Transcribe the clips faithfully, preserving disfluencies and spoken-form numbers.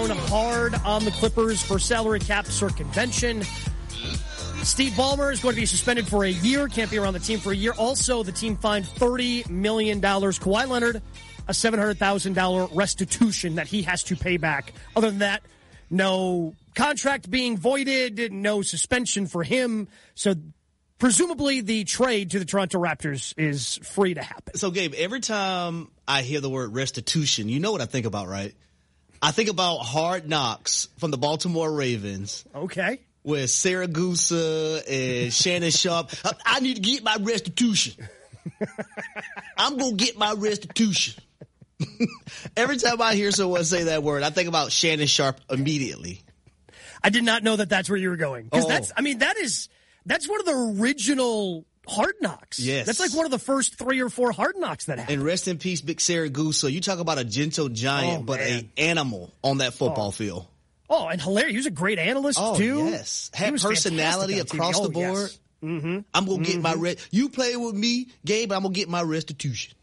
down hard on the Clippers for salary cap circumvention. Steve Ballmer is going to be suspended for a year, can't be around the team for a year. Also, the team fined thirty million dollars. Kawhi Leonard, a seven hundred thousand dollars restitution that he has to pay back. Other than that, no contract being voided, no suspension for him. So presumably the trade to the Toronto Raptors is free to happen. So, Gabe, every time I hear the word restitution, you know what I think about, right? I think about Hard Knocks from the Baltimore Ravens. Okay. With Saragusa and Shannon Sharp. I, I need to get my restitution. I'm going to get my restitution. Every time I hear someone say that word, I think about Shannon Sharp immediately. I did not know that that's where you were going. Because oh. that's, I mean, that is, that's one of the original Hard Knocks. Yes. That's like one of the first three or four Hard Knocks that happened. And rest in peace, Big Saragusa. You talk about a gentle giant, oh, but man. an animal on that football oh. field. Oh, and hilarious. He was a great analyst, oh, too. Yes. Had personality across oh, the board. Yes. Mm-hmm. I'm going to mm-hmm. get my re- You play with me, Gabe, I'm going to get my restitution.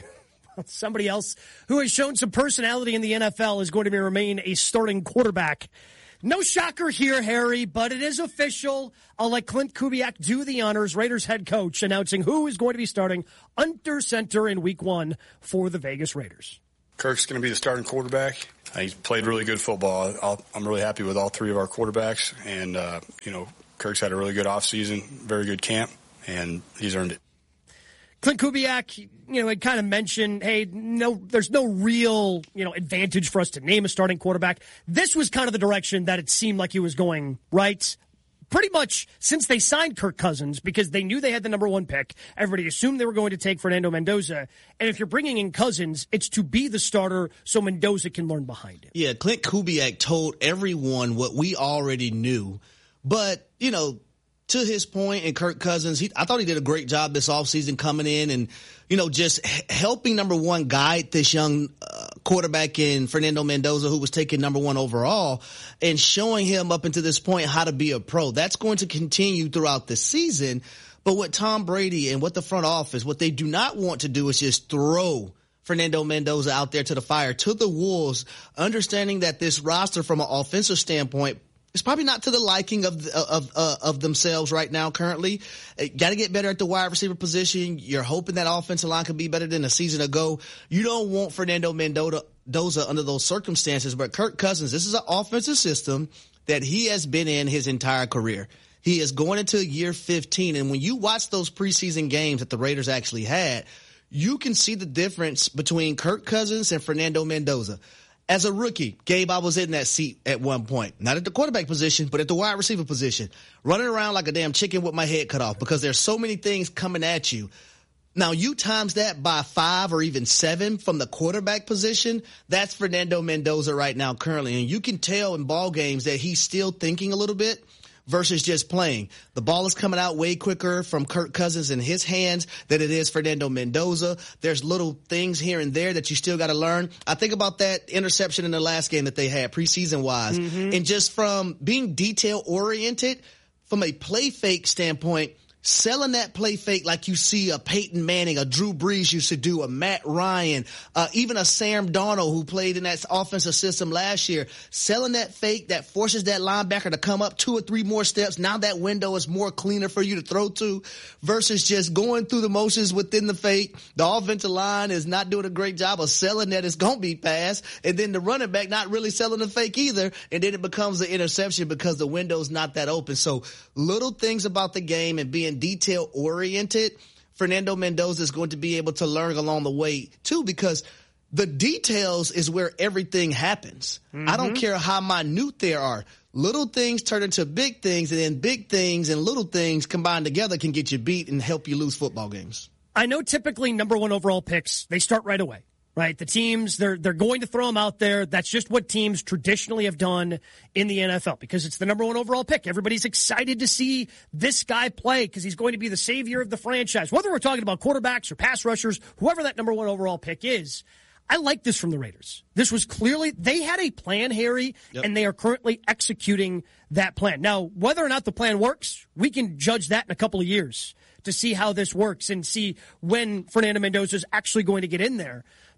Somebody else who has shown some personality in the N F L is going to be remain a starting quarterback. No shocker here, Harry, but it is official. I'll let Clint Kubiak do the honors. Raiders head coach announcing who is going to be starting under center in week one for the Vegas Raiders. Kirk's going to be the starting quarterback. He's played really good football. I'll, I'm really happy with all three of our quarterbacks. And, uh, you know, Kirk's had a really good offseason, very good camp, and he's earned it. Clint Kubiak, you know, had kind of mentioned, hey, no, there's no real, you know, advantage for us to name a starting quarterback. This was kind of the direction that it seemed like he was going, right? Pretty much since they signed Kirk Cousins, because they knew they had the number one pick. Everybody assumed they were going to take Fernando Mendoza. And if you're bringing in Cousins, it's to be the starter so Mendoza can learn behind it. Yeah, Clint Kubiak told everyone what we already knew. But, you know, to his point, and Kirk Cousins, he, I thought he did a great job this offseason coming in and, you know, just h- helping, number one, guide this young uh, quarterback in Fernando Mendoza, who was taken number one overall, and showing him up until this point how to be a pro. That's going to continue throughout the season. But what Tom Brady and what the front office, what they do not want to do is just throw Fernando Mendoza out there to the fire, to the wolves, understanding that this roster from an offensive standpoint it's probably not to the liking of of uh, of themselves right now. Currently, got to get better at the wide receiver position. You're hoping that offensive line could be better than a season ago. You don't want Fernando Mendoza under those circumstances, but Kirk Cousins, this is an offensive system that he has been in his entire career. He is going into year fifteen, and when you watch those preseason games that the Raiders actually had, you can see the difference between Kirk Cousins and Fernando Mendoza. As a rookie, Gabe, I was in that seat at one point. Not at the quarterback position, but at the wide receiver position. Running around like a damn chicken with my head cut off because there's so many things coming at you. Now, you times that by five or even seven from the quarterback position, that's Fernando Mendoza right now currently. And you can tell in ball games that he's still thinking a little bit versus just playing. The ball is coming out way quicker from Kirk Cousins in his hands than it is Fernando Mendoza. There's little things here and there that you still got to learn. I think about that interception in the last game that they had preseason-wise. Mm-hmm. And just from being detail-oriented, from a play fake standpoint, selling that play fake like you see a Peyton Manning, a Drew Brees used to do, a Matt Ryan, uh, even a Sam Darnold who played in that offensive system last year, selling that fake that forces that linebacker to come up two or three more steps. Now that window is more cleaner for you to throw to versus just going through the motions within the fake. The offensive line is not doing a great job of selling that it's going to be passed. And then the running back not really selling the fake either. And then it becomes an interception because the window's not that open. So little things about the game and being detail oriented, Fernando Mendoza is going to be able to learn along the way too, because the details is where everything happens. Mm-hmm. I don't care how minute they are. Little things turn into big things, and then big things and little things combined together can get you beat and help you lose football games. I know typically number one overall picks, they start right away. Right, the teams, they're they're going to throw them out there. That's just what teams traditionally have done in the N F L because it's the number one overall pick. Everybody's excited to see this guy play because he's going to be the savior of the franchise. Whether we're talking about quarterbacks or pass rushers, whoever that number one overall pick is, I like this from the Raiders. This was clearly, they had a plan, Harry, yep. and they are currently executing that plan. Now, whether or not the plan works, we can judge that in a couple of years to see how this works and see when Fernando Mendoza is actually going to get in there.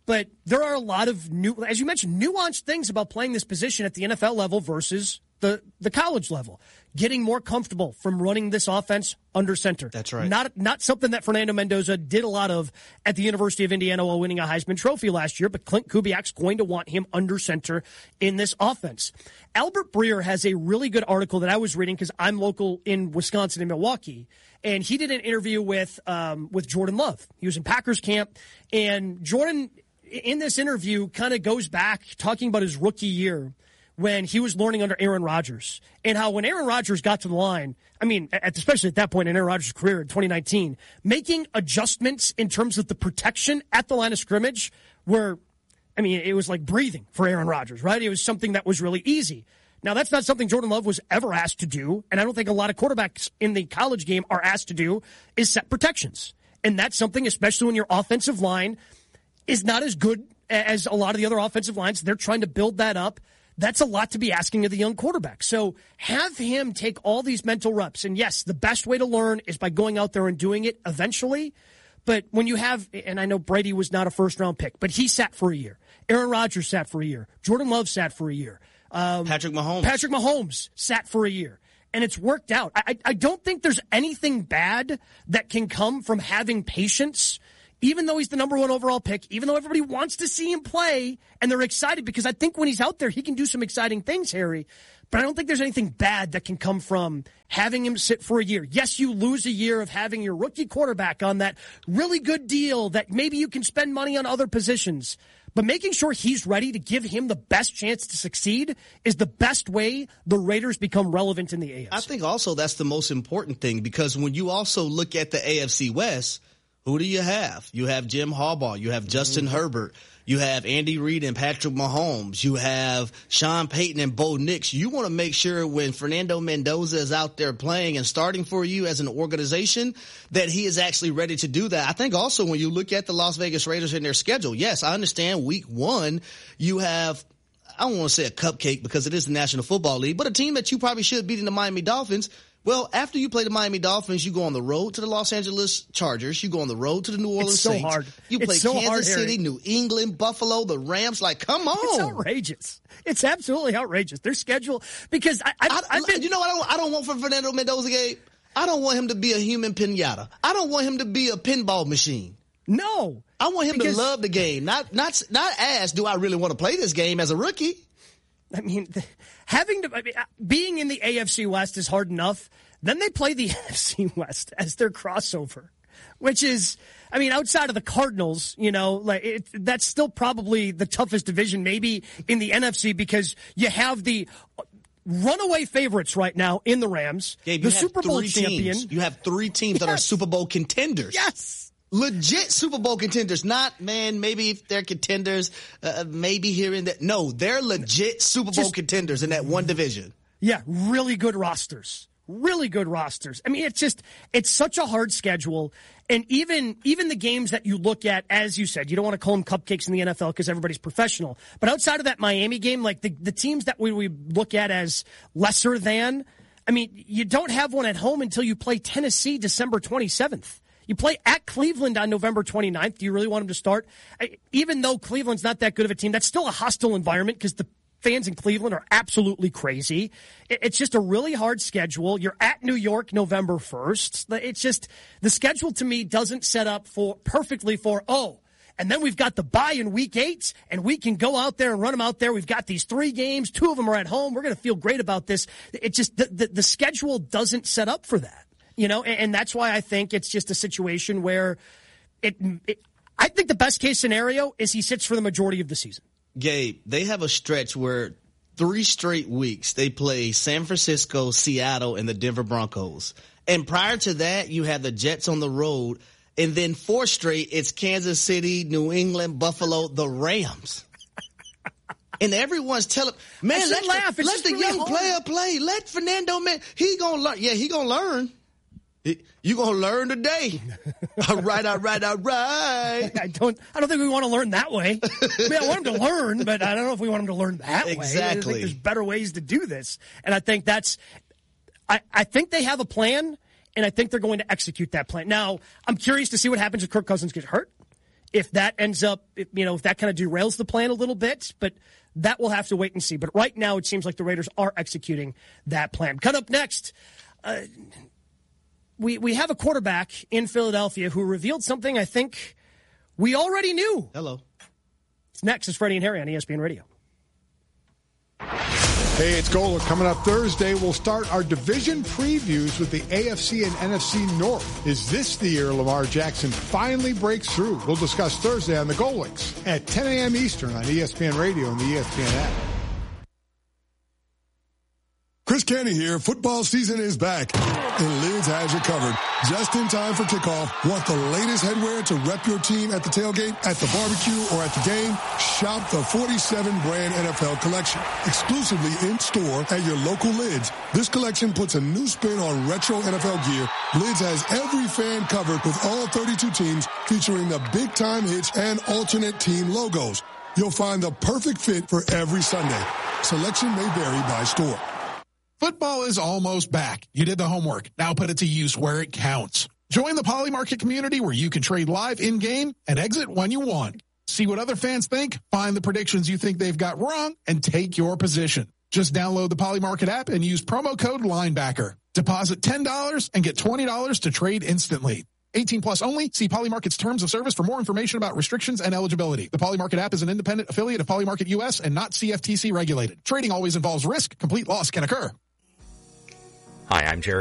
But there are a lot of new, as you mentioned, nuanced things about playing this position at the N F L level versus the, the college level. Getting more comfortable from running this offense under center. That's right. Not not something that Fernando Mendoza did a lot of at the University of Indiana while winning a Heisman Trophy last year, but Clint Kubiak's going to want him under center in this offense. Albert Breer has a really good article that I was reading because I'm local in Wisconsin and Milwaukee, and he did an interview with um, with Jordan Love. He was in Packers camp, and Jordan, in this interview, kind of goes back talking about his rookie year when he was learning under Aaron Rodgers, and how when Aaron Rodgers got to the line, I mean, at, especially at that point in Aaron Rodgers' career in twenty nineteen, making adjustments in terms of the protection at the line of scrimmage were, I mean, it was like breathing for Aaron Rodgers, right? It was something that was really easy. Now, that's not something Jordan Love was ever asked to do, and I don't think a lot of quarterbacks in the college game are asked to do, is set protections. And that's something, especially when your offensive line is not as good as a lot of the other offensive lines. They're trying to build that up. That's a lot to be asking of the young quarterback. So have him take all these mental reps. And yes, the best way to learn is by going out there and doing it eventually. But when you have, and I know Brady was not a first-round pick, but he sat for a year. Aaron Rodgers sat for a year. Jordan Love sat for a year. Um, Patrick Mahomes. Patrick Mahomes sat for a year. And it's worked out. I, I don't think there's anything bad that can come from having patience, even though he's the number one overall pick, even though everybody wants to see him play, and they're excited because I think when he's out there, he can do some exciting things, Harry. But I don't think there's anything bad that can come from having him sit for a year. Yes, you lose a year of having your rookie quarterback on that really good deal that maybe you can spend money on other positions. But making sure he's ready to give him the best chance to succeed is the best way the Raiders become relevant in the A F C. I think also that's the most important thing, because when you also look at the A F C West, who do you have? You have Jim Harbaugh. You have Justin mm-hmm. Herbert. You have Andy Reid and Patrick Mahomes. You have Sean Payton and Bo Nix. You want to make sure when Fernando Mendoza is out there playing and starting for you as an organization that he is actually ready to do that. I think also when you look at the Las Vegas Raiders and their schedule, yes, I understand week one you have, I don't want to say a cupcake because it is the National Football League, but a team that you probably should beat in the Miami Dolphins. Well, after you play the Miami Dolphins, you go on the road to the Los Angeles Chargers. You go on the road to the New Orleans it's so Saints. Hard. You play it's so Kansas hard, City, Harry. New England, Buffalo, the Rams. Like, come on. It's outrageous. It's absolutely outrageous. Their schedule, because I, I, I, I've been, you know what I don't, I don't want for Fernando Mendoza, Gabe? I don't want him to be a human pinata. I don't want him to be a pinball machine. No. I want him because, to love the game. Not, not, not ask, do I really want to play this game as a rookie? I mean, having to, I mean, being in the A F C West is hard enough. Then they play the N F C West as their crossover, which is, I mean, outside of the Cardinals, you know, like it, that's still probably the toughest division maybe in the N F C, because you have the runaway favorites right now in the Rams, Gabe, the Super Bowl champion. Teams. You have three teams yes. that are Super Bowl contenders. Yes. Legit Super Bowl contenders. Not, man, maybe if they're contenders, uh, maybe here and there. No, they're legit Super Bowl Just, contenders in that one division. Yeah, really good rosters. Really good rosters. I mean, it's just, it's such a hard schedule. And even, even the games that you look at, as you said, you don't want to call them cupcakes in the N F L because everybody's professional. But outside of that Miami game, like the, the teams that we, we look at as lesser than, I mean, you don't have one at home until you play Tennessee December twenty-seventh. You play at Cleveland on November twenty-ninth. Do you really want them to start? I, even though Cleveland's not that good of a team, that's still a hostile environment because the fans in Cleveland are absolutely crazy. It's just a really hard schedule. You're at New York November first. It's just, the schedule to me doesn't set up for perfectly for, oh, and then we've got the bye in week eight, and we can go out there and run them out there. We've got these three games. Two of them are at home. We're going to feel great about this. It just, the, the, the schedule doesn't set up for that, you know, and, and that's why I think it's just a situation where it, it, I think the best case scenario is he sits for the majority of the season. Gabe, they have a stretch where three straight weeks they play San Francisco, Seattle, and the Denver Broncos. And prior to that, you have the Jets on the road. And then four straight, it's Kansas City, New England, Buffalo, the Rams. And everyone's telling, man, let, laugh. let the really young hard. player play. Let Fernando, man, he gonna learn. Yeah, he gonna learn. You gonna learn today. All right, all right, all right. I don't I don't think we want to learn that way. I mean, I want him to learn, but I don't know if we want him to learn that exactly. way. Exactly. I think there's better ways to do this. And I think that's I, I think they have a plan, and I think they're going to execute that plan. Now, I'm curious to see what happens if Kirk Cousins gets hurt. if that ends up, you know, if that kind of derails the plan a little bit, but that we'll have to wait and see. But right now, it seems like the Raiders are executing that plan. Cut up next, uh, we we have a quarterback in Philadelphia who revealed something I think we already knew. Hello. It's next. It's Freddie and Harry on E S P N Radio. Hey, it's Gola. Coming up Thursday, we'll start our division previews with the A F C and N F C North. Is this the year Lamar Jackson finally breaks through? We'll discuss Thursday on the Goal Links at ten a.m. Eastern on E S P N Radio and the E S P N app. Chris Canty here. Football season is back, and Lids has you covered. Just in time for kickoff. Want the latest headwear to rep your team at the tailgate, at the barbecue, or at the game? Shop the forty-seven brand N F L collection. Exclusively in-store at your local Lids. This collection puts a new spin on retro N F L gear. Lids has every fan covered with all thirty-two teams, featuring the big-time hits and alternate team logos. You'll find the perfect fit for every Sunday. Selection may vary by store. Football is almost back. You did the homework. Now put it to use where it counts. Join the Poly Market community where you can trade live in-game and exit when you want. See what other fans think, find the predictions you think they've got wrong, and take your position. Just download the Poly Market app and use promo code Linebacker. Deposit ten dollars and get twenty dollars to trade instantly. eighteen plus only. See Poly Market's terms of service for more information about restrictions and eligibility. The Poly Market app is an independent affiliate of Poly Market U S and not C F T C regulated. Trading always involves risk. Complete loss can occur. Hi, I'm Jerry